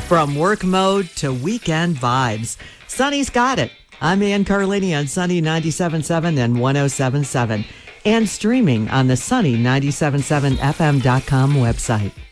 From work mode to weekend vibes, Sunny's got it. I'm Ann Carlini on Sunny 97.7 and 107.7 and streaming on the Sunny 97.7fm.com website.